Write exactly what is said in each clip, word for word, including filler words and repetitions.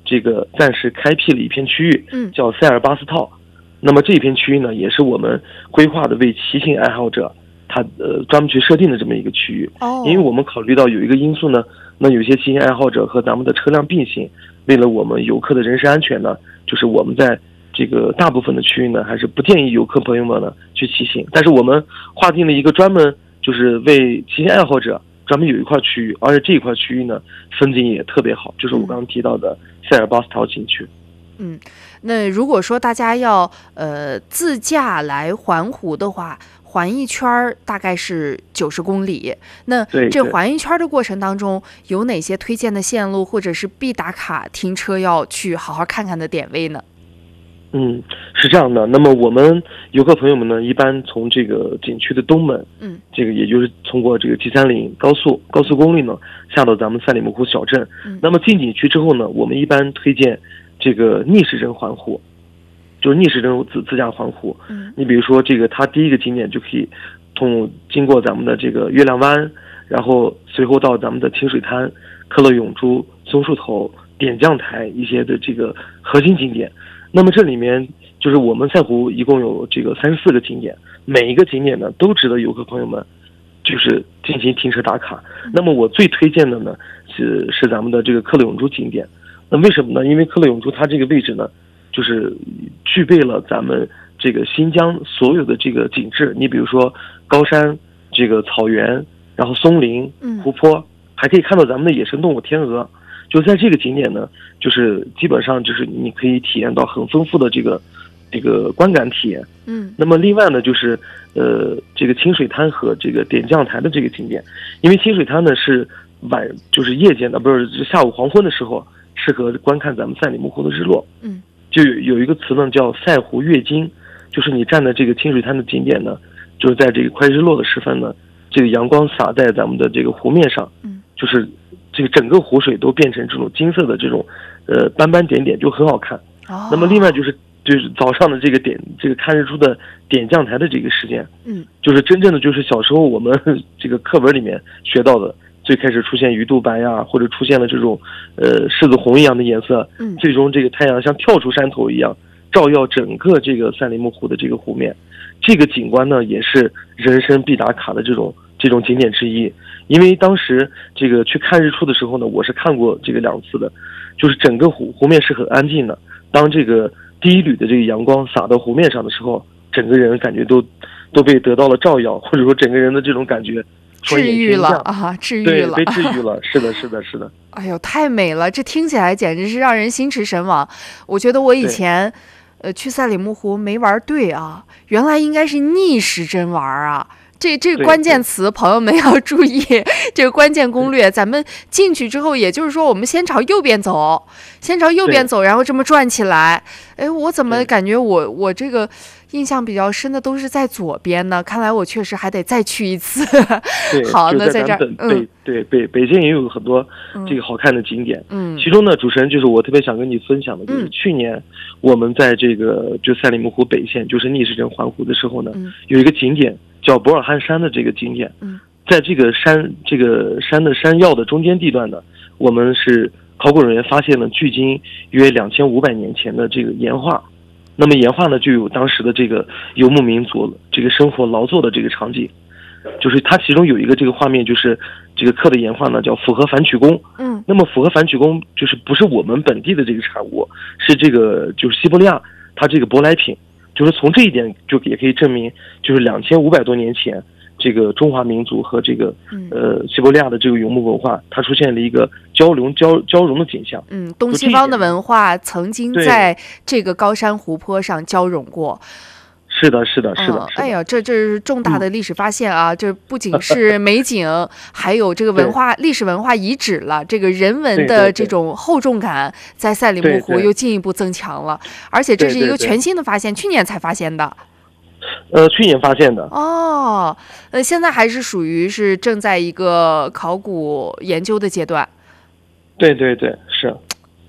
这个暂时开辟了一片区域， 嗯， 叫塞尔巴斯套。那么这一片区域呢，也是我们规划的为骑行爱好者他呃专门去设定的这么一个区域。 哦， 因为我们考虑到有一个因素呢，那有些骑行爱好者和咱们的车辆并行，为了我们游客的人身安全呢，就是我们在这个大部分的区域呢，还是不建议游客朋友们呢去骑行。但是我们划定了一个专门就是为骑行爱好者专门有一块区域，而且这一块区域呢风景也特别好，就是我刚刚提到的塞尔巴斯陶景区。 嗯，那如果说大家要呃自驾来环湖的话，环一圈大概是九十公里。那这环一圈的过程当中，有哪些推荐的线路或者是必打卡停车要去好好看看的点位呢？ 嗯，是这样的。那么我们游客朋友们呢，一般从这个景区的东门， 嗯， 这个也就是通过这个 G 三零 高速高速公路呢，下到咱们赛里木湖小镇。 嗯，那么进景区之后呢，我们一般推荐这个逆时针环湖，就是逆时针自自驾环湖。 嗯， 你比如说这个，它第一个景点就可以通经过咱们的这个月亮湾，然后随后到咱们的清水滩、科勒永珠、松树头、点将台一些的这个核心景点。那么这里面就是我们赛湖一共有这个三十四个景点，每一个景点呢都值得游客朋友们就是进行停车打卡。那么我最推荐的呢是是咱们的这个科勒永珠景点。那为什么呢？因为科勒永珠它这个位置呢，就是具备了咱们这个新疆所有的这个景致。你比如说高山、这个草原，然后松林、湖泊，还可以看到咱们的野生动物天鹅。就在这个景点呢，就是基本上就是你可以体验到很丰富的这个这个观感体验。 嗯， 那么另外呢，就是呃这个清水滩和这个点将台的这个景点，因为清水滩呢是晚就是夜间的，不是下午黄昏的时候适合观看咱们赛里木湖的日落。 嗯， 就有一个词呢叫赛湖月经，就是你站在这个清水滩的景点呢，就是在这个快日落的时分呢，这个阳光洒在咱们的这个湖面上， 嗯， 就是这个整个湖水都变成这种金色的这种呃斑斑点点，就很好看。 哦， 那么另外就是就是早上的这个点这个看日出的点将台的这个时间， 嗯， 就是真正的就是小时候我们这个课文里面学到的，最开始出现鱼肚白呀，或者出现了这种呃柿子红一样的颜色， 嗯， 最终这个太阳像跳出山头一样照耀整个这个赛里木湖的这个湖面。这个景观呢也是人生必打卡的这种这种景点之一。因为当时这个去看日出的时候呢，我是看过这个两次的，就是整个湖湖面是很安静的。当这个第一缕的这个阳光洒到湖面上的时候，整个人感觉都都被得到了照耀，或者说整个人的这种感觉治愈了啊，治愈了， 对，被治愈了。是的，是的，是的。 哎呦，太美了！这听起来简直是让人心驰神往。我觉得我以前呃去赛里木湖没玩对啊，原来应该是逆时针玩啊。这这个关键词，朋友们要注意。这个关键攻略，咱们进去之后，也就是说，我们先朝右边走，先朝右边走，然后这么转起来。哎，我怎么感觉我我这个印象比较深的都是在左边呢？看来我确实还得再去一次。好，那在这儿， 嗯，对，北北京也有很多这个好看的景点。 嗯， 其中呢，主持人就是我特别想跟你分享的，就是去年我们在这个就赛里木湖北线，就是逆时针环湖的时候呢， 嗯、 有一个景点。叫博尔汉山的这个景点， 嗯， 在这个山这个山的山腰的中间地段呢，我们是考古人员发现了距今约两千五百年前的这个岩画。那么岩画呢，就有当时的这个游牧民族这个生活劳作的这个场景，就是它其中有一个这个画面，就是这个刻的岩画呢叫符合反曲弓。 嗯， 那么符合反曲弓就是不是我们本地的这个产物，是这个就是西伯利亚它这个舶来品。就是从这一点就也可以证明，就是两千五百多年前，这个中华民族和这个呃西伯利亚的这个游牧文化，它出现了一个交融交交融的景象。 嗯，东西方的文化曾经在这个高山湖泊上交融过。 是的，是的，是的。 嗯、哎呀，这这是重大的历史发现啊！嗯、这不仅是美景，还有这个文化历史文化遗址了。这个人文的这种厚重感，在赛里木湖又进一步增强了。对对对，而且这是一个全新的发现，对对对，去年才发现的。 呃，去年发现的。 哦，呃，现在还是属于是正在一个考古研究的阶段。 对对对，是。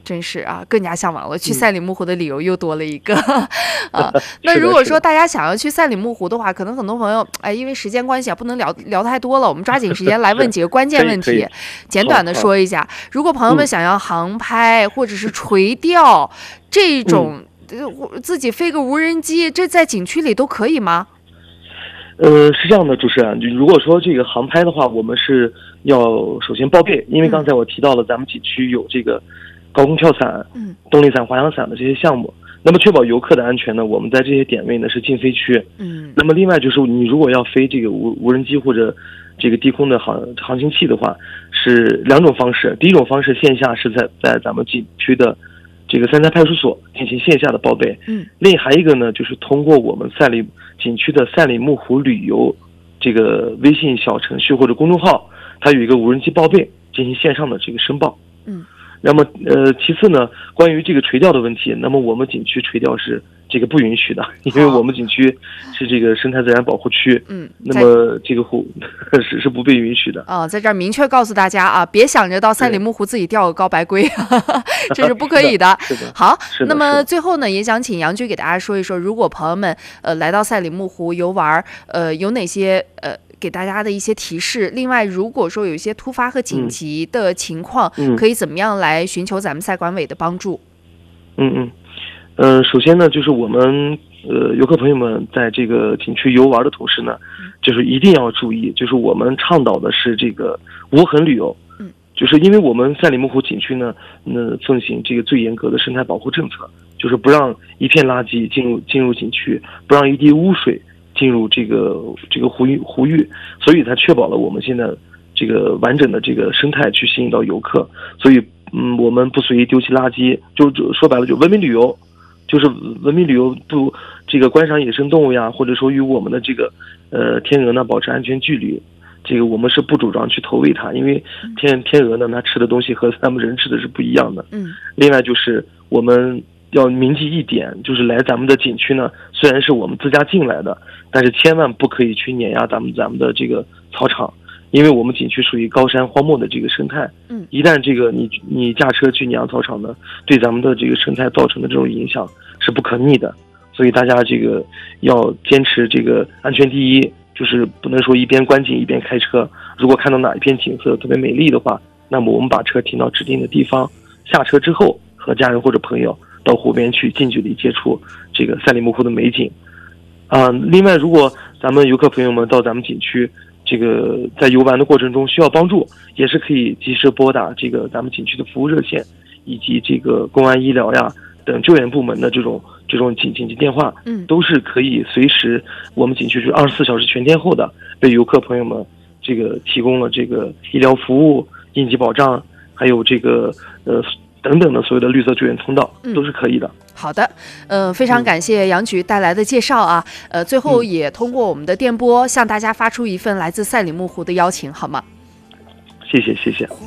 真是啊，更加向往了。去赛里木湖的理由又多了一个、嗯、啊。那如果说大家想要去赛里木湖的话，可能很多朋友哎，因为时间关系啊，不能聊聊太多了。我们抓紧时间来问几个关键问题，简短的说一下。如果朋友们想要航拍或者是垂钓、嗯、这种、呃、自己飞个无人机，这在景区里都可以吗？ 呃，是这样的，主持人，如果说这个航拍的话，我们是要首先报备，因为刚才我提到了咱们景区有这个高空跳伞、嗯，动力伞、滑翔伞的这些项目。那么确保游客的安全呢，我们在这些点位呢是禁飞区。嗯，那么另外就是你如果要飞这个无无人机或者这个低空的航航行器的话，是两种方式。第一种方式线下是在在咱们景区的这个三家派出所进行线下的报备。嗯，另还一个呢就是通过我们赛里景区的赛里木湖旅游这个微信小程序或者公众号，它有一个无人机报备进行线上的这个申报。嗯。那么，呃，其次呢，关于这个垂钓的问题，那么我们景区垂钓是这个不允许的，因为我们景区是这个生态自然保护区，嗯，那么这个湖是是不被允许的。哦， 在这儿明确告诉大家啊，别想着到赛里木湖自己钓个高白龟，这是不可以的。 是的。 好，那么最后呢，也想请杨局给大家说一说，如果朋友们呃来到赛里木湖游玩，呃，有哪些呃。给大家的一些提示。另外，如果说有一些突发和紧急的情况，嗯、可以怎么样来寻求咱们赛管委的帮助？ 嗯嗯，呃，首先呢，就是我们呃游客朋友们在这个景区游玩的同时呢，就是一定要注意，就是我们倡导的是这个无痕旅游。嗯，就是因为我们赛里木湖景区呢，那奉行这个最严格的生态保护政策，就是不让一片垃圾进入进入景区，不让一滴污水进入这个这个湖域湖域，所以才确保了我们现在这个完整的这个生态去吸引到游客。所以，嗯，我们不随意丢弃垃圾，就就说白了就文明旅游，就是文明旅游不这个观赏野生动物呀，或者说与我们的这个呃天鹅呢保持安全距离。这个我们是不主张去投喂它，因为天天鹅呢它吃的东西和咱们人吃的是不一样的。嗯。另外就是我们要铭记一点，就是来咱们的景区呢，虽然是我们自驾进来的，但是千万不可以去碾压咱们咱们的这个草场，因为我们景区属于高山荒漠的这个生态。嗯，一旦这个你你驾车去碾压草场呢，对咱们的这个生态造成的这种影响是不可逆的。所以大家这个要坚持这个安全第一，就是不能说一边观景一边开车。如果看到哪一片景色特别美丽的话，那么我们把车停到指定的地方，下车之后和家人或者朋友到湖边去近距离接触这个赛里木湖的美景，啊、呃，另外，如果咱们游客朋友们到咱们景区，这个在游玩的过程中需要帮助，也是可以及时拨打这个咱们景区的服务热线，以及这个公安、医疗呀等救援部门的这种这种紧紧急电话，嗯，都是可以随时，我们景区是二十四小时全天候的，为游客朋友们这个提供了这个医疗服务、应急保障，还有这个呃。等等的所有的绿色救援通道都是可以的。嗯、 好的，呃，非常感谢杨局带来的介绍啊，呃，最后也通过我们的电波向大家发出一份来自赛里木湖的邀请，好吗？ 谢谢，谢谢。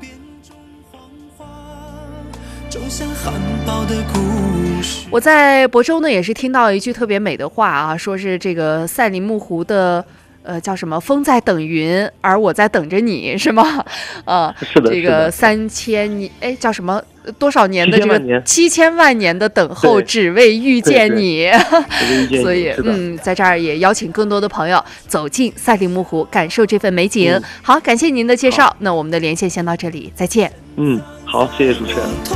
我在亳州呢，也是听到一句特别美的话啊，说是这个赛里木湖的。呃，叫什么？风在等云，而我在等着你，是吗？呃， 是的， 这个三千年，哎，叫什么？多少年的这个七千万年的等候，只为遇见你。所以，嗯，在这儿也邀请更多的朋友走进赛里木湖，感受这份美景。嗯、好，感谢您的介绍。那我们的连线先到这里，再见。 嗯，好，谢谢主持人。